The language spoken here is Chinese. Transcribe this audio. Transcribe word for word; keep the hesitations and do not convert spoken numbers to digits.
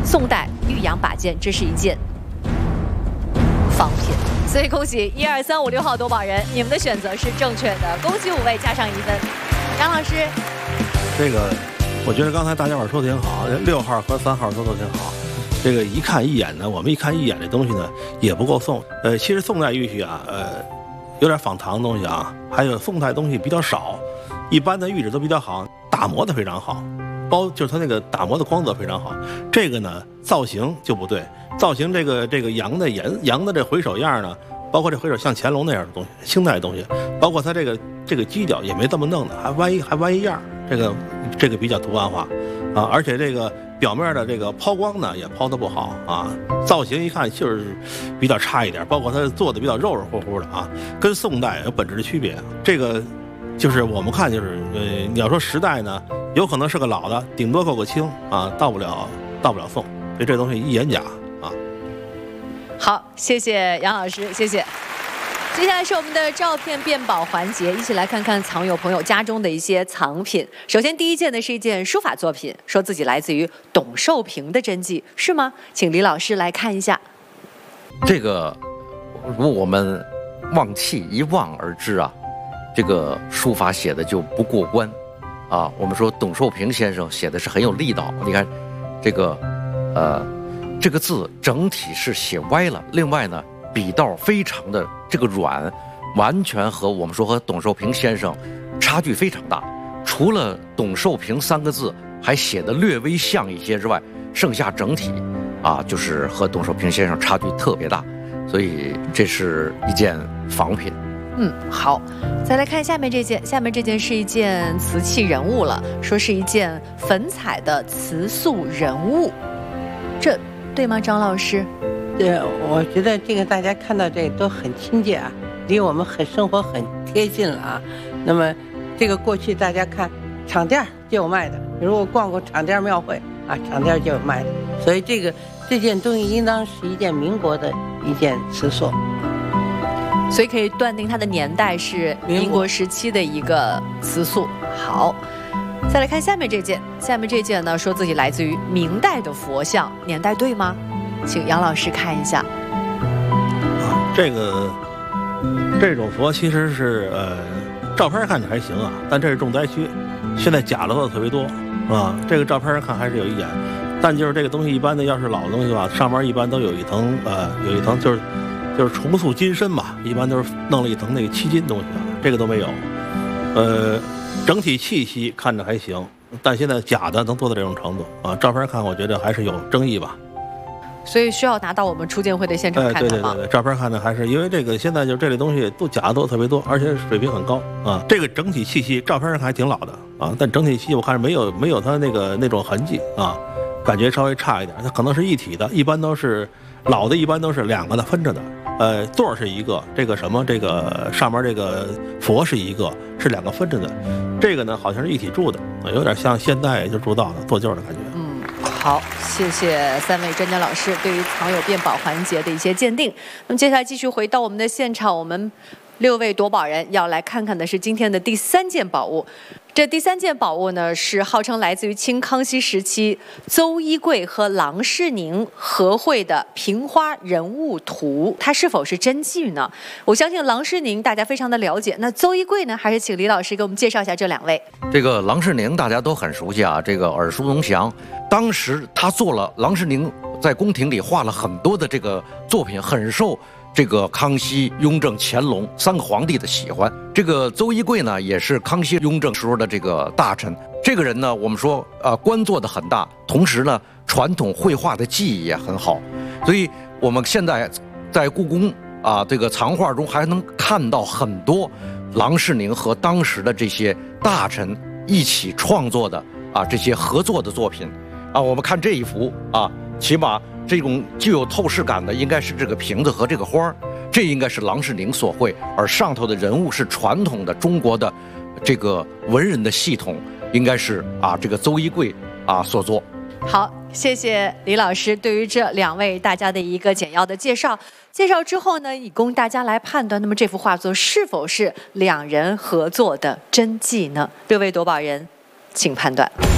宋代玉阳把件，这是一件仿品。所以恭喜一二三五六号夺宝人，你们的选择是正确的，恭喜五位加上一分。杨老师， 这个我觉得刚才大家伙说的挺好，六号和三号说的挺好。这个一看一眼呢，我们一看一眼这东西呢也不够宋。呃，其实宋代玉器啊，呃，有点仿唐的东西啊，还有宋代东西比较少，一般的玉质都比较好，打磨的非常好，包就是它那个打磨的光泽非常好。这个呢造型就不对，造型这个这个羊的颜羊的这回首样呢，包括这回首像乾隆那样的东西，清代的东西，包括它这个这个犄角也没这么弄的，还弯一还弯一样，这个这个比较图案化啊，而且这个表面的这个抛光呢也抛得不好啊，造型一看就是比较差一点，包括它做的比较肉肉乎乎的啊，跟宋代有本质的区别。这个就是我们看就是呃，你要说时代呢，有可能是个老的，顶多够个清啊，到不了到不了宋，所以这东西一眼假啊。 好，谢谢杨老师，谢谢。接下来是我们的照片辨宝环节，一起来看看藏友朋友家中的一些藏品。首先，第一件呢是一件书法作品，说自己来自于董寿平的真迹，是吗？请李老师来看一下。 这个，如果我们望气一望而知啊，这个书法写的就不过关啊。我们说董寿平先生写的是很有力道，你看这个，呃，这个字整体是写歪了，另外呢，笔道非常的这个软，完全和我们说和董寿平先生差距非常大。除了董寿平三个字还写的略微像一些之外，剩下整体啊就是和董寿平先生差距特别大，所以这是一件仿品。 嗯，好，再来看下面这件，下面这件是一件瓷器人物了，说是一件粉彩的瓷塑人物，这对吗，张老师？ 对，我觉得这个大家看到这都很亲切啊，离我们很生活很贴近了啊。那么，这个过去大家看厂店就有卖的，如果逛过厂店庙会啊，厂店就有卖的，所以这个这件东西应当是一件民国的一件瓷塑， 所以可以断定它的年代是民国时期的一个瓷塑。好，再来看下面这件，下面这件呢说自己来自于明代的佛像，年代对吗？请杨老师看一下。 啊，这个这种佛其实是呃，照片看着还行啊，但这是重灾区，现在假的做的特别多啊。这个照片看还是有一点，但就是这个东西一般的，要是老的东西吧，上面一般都有一层呃，有一层就是就是重塑金身嘛，一般都是弄了一层那个漆金东西啊，这个都没有。呃，整体气息看着还行，但现在假的能做到这种程度啊，照片看我觉得还是有争议吧。 所以需要拿到我们初见会的现场看看吗？ 哎，对对对对，照片看的还是因为这个现在就这类东西都假的都特别多，而且水平很高啊。这个整体气息，照片上还挺老的啊，但整体气息我看是没有没有它那个那种痕迹啊，感觉稍微差一点。它可能是一体的，一般都是老的，一般都是两个的分着的。呃，座是一个，这个什么这个上面这个佛是一个，是两个分着的。这个呢好像是一体铸的，有点像现代就铸造的做旧的感觉。 嗯。好，谢谢三位专家老师对于藏友辨宝环节的一些鉴定。那么接下来继续回到我们的现场，我们六位夺宝人要来看看的是今天的第三件宝物。这第三件宝物呢，是号称来自于清康熙时期邹一桂和郎世宁合绘的平花人物图，它是否是真迹呢？我相信郎世宁大家非常的了解，那邹一桂呢，还是请李老师给我们介绍一下这两位。 这个郎世宁大家都很熟悉啊，这个耳熟能详。当时他做了郎世宁在宫廷里画了很多的这个作品，很受这个康熙、雍正、乾隆三个皇帝的喜欢。这个邹一桂呢，也是康熙、雍正时候的这个大臣。这个人呢，我们说呃官做的很大，同时呢传统绘画的技艺也很好，所以我们现在在故宫啊这个藏画中还能看到很多郎世宁和当时的这些大臣一起创作的啊这些合作的作品啊。我们看这一幅啊，起码这种具有透视感的应该是这个瓶子和这个花儿，这应该是郎世宁所绘，而上头的人物是传统的中国的这个文人的系统，应该是啊这个邹一桂啊所作。 好，谢谢李老师对于这两位大家的一个简要的介绍。介绍之后呢，以供大家来判断，那么这幅画作是否是两人合作的真迹呢？六位夺宝人，请判断。